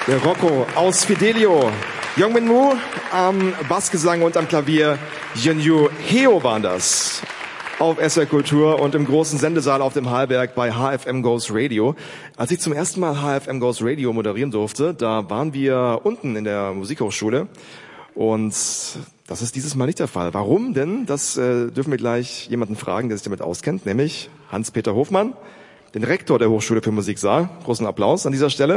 Der Rocco aus Fidelio. Youngmin Mu am Bassgesang und am Klavier. Yeonju Heo waren das. Auf SR Kultur und im großen Sendesaal auf dem Hallberg bei HFM Goes Radio. Als ich zum ersten Mal HFM Goes Radio moderieren durfte, da waren wir unten in der Musikhochschule. Und das ist dieses Mal nicht der Fall. Warum denn? Das dürfen wir gleich jemanden fragen, der sich damit auskennt, nämlich Hans-Peter Hofmann, den Rektor der Hochschule für Musik Saar. Großen Applaus an dieser Stelle.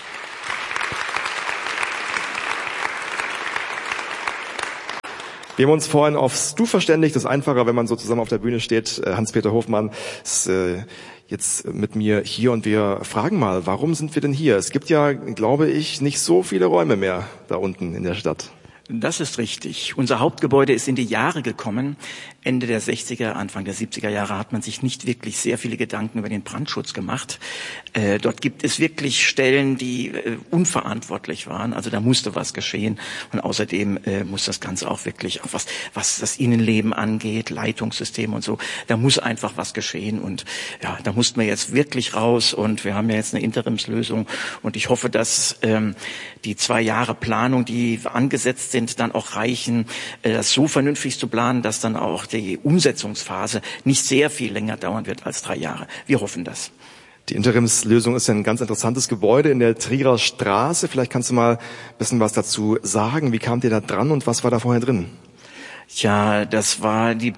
Wir haben uns vorhin aufs Du verständigt. Das ist einfacher, wenn man so zusammen auf der Bühne steht. Hans-Peter Hofmann ist jetzt mit mir hier und wir fragen mal, warum sind wir denn hier? Es gibt ja, glaube ich, nicht so viele Räume mehr da unten in der Stadt. Das ist richtig. Unser Hauptgebäude ist in die Jahre gekommen. Ende der 60er, Anfang der 70er Jahre hat man sich nicht wirklich sehr viele Gedanken über den Brandschutz gemacht. Dort gibt es wirklich Stellen, die unverantwortlich waren. Also da musste was geschehen. Und außerdem muss das Ganze auch wirklich, auch was das Innenleben angeht, Leitungssysteme und so, da muss einfach was geschehen. Und ja, da mussten wir jetzt wirklich raus. Und wir haben ja jetzt eine Interimslösung. Und ich hoffe, dass die 2 Jahre Planung, die angesetzt sind, dann auch reichen, das so vernünftig zu planen, dass dann auch die Umsetzungsphase nicht sehr viel länger dauern wird als 3 Jahre. Wir hoffen das. Die Interimslösung ist ja ein ganz interessantes Gebäude in der Trierer Straße. Vielleicht kannst du mal ein bisschen was dazu sagen. Wie kamt ihr da dran und was war da vorher drin? Ja, das war die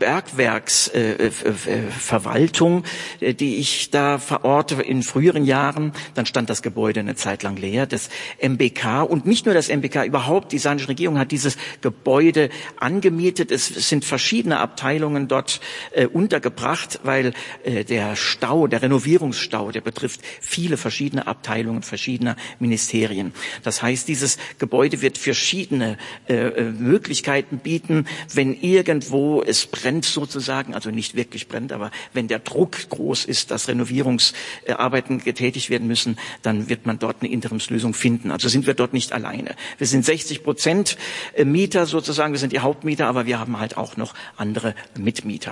Bergwerksverwaltung, die ich da verorte in früheren Jahren. Dann stand das Gebäude eine Zeit lang leer. Das MBK und nicht nur das MBK, überhaupt die saarländische Regierung hat dieses Gebäude angemietet. Es sind verschiedene Abteilungen dort untergebracht, weil der Renovierungsstau, der betrifft viele verschiedene Abteilungen verschiedener Ministerien. Das heißt, dieses Gebäude wird verschiedene Möglichkeiten bieten, wenn irgendwo es brennt sozusagen, also nicht wirklich brennt, aber wenn der Druck groß ist, dass Renovierungsarbeiten getätigt werden müssen, dann wird man dort eine Interimslösung finden. Also sind wir dort nicht alleine. Wir sind 60% Mieter sozusagen, wir sind die Hauptmieter, aber wir haben halt auch noch andere Mitmieter.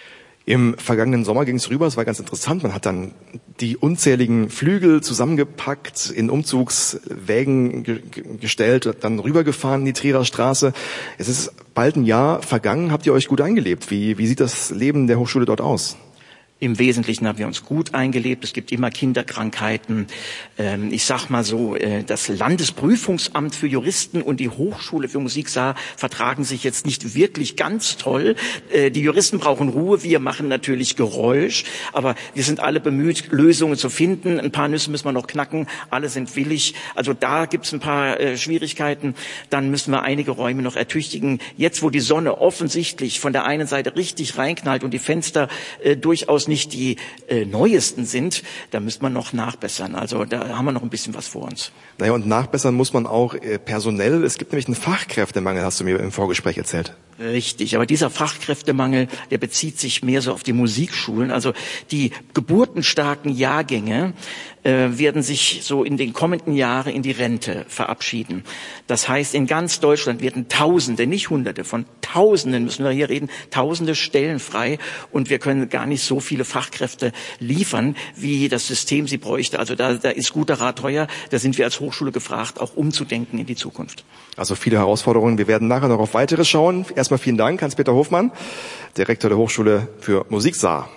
Im vergangenen Sommer ging es rüber, es war ganz interessant. Man hat dann die unzähligen Flügel zusammengepackt, in Umzugswägen gestellt, dann rübergefahren in die Trierer Straße. Es ist bald ein Jahr vergangen. Habt ihr euch gut eingelebt? Wie sieht das Leben der Hochschule dort aus? Im Wesentlichen haben wir uns gut eingelebt. Es gibt immer Kinderkrankheiten. Ich sag mal so, das Landesprüfungsamt für Juristen und die Hochschule für Musik Saar vertragen sich jetzt nicht wirklich ganz toll. Die Juristen brauchen Ruhe, wir machen natürlich Geräusch. Aber wir sind alle bemüht, Lösungen zu finden. Ein paar Nüsse müssen wir noch knacken. Alle sind willig. Also da gibt's ein paar Schwierigkeiten. Dann müssen wir einige Räume noch ertüchtigen. Jetzt, wo die Sonne offensichtlich von der einen Seite richtig reinknallt und die Fenster durchaus nicht die neuesten sind, da müsste man noch nachbessern. Also da haben wir noch ein bisschen was vor uns. Naja, und nachbessern muss man auch personell. Es gibt nämlich einen Fachkräftemangel, hast du mir im Vorgespräch erzählt. Richtig, aber dieser Fachkräftemangel, der bezieht sich mehr so auf die Musikschulen. Also die geburtenstarken Jahrgänge werden sich so in den kommenden Jahren in die Rente verabschieden. Das heißt, in ganz Deutschland werden Tausende, nicht Hunderte, von Tausenden müssen wir hier reden, Tausende Stellen frei und wir können gar nicht so viele Fachkräfte liefern, wie das System sie bräuchte. Also da ist guter Rat teuer. Da sind wir als Hochschule gefragt, auch umzudenken in die Zukunft. Also viele Herausforderungen. Wir werden nachher noch auf weitere schauen. Erstmal vielen Dank, Hans-Peter Hofmann, Direktor der Hochschule für Musik Saar.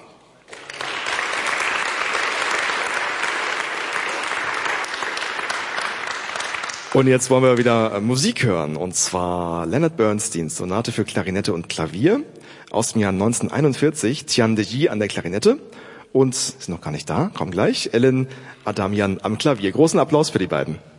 Und jetzt wollen wir wieder Musik hören, und zwar Leonard Bernsteins Sonate für Klarinette und Klavier aus dem Jahr 1941, Tian Deji an der Klarinette und, ist noch gar nicht da, kommt gleich, Ellen Adamian am Klavier. Großen Applaus für die beiden.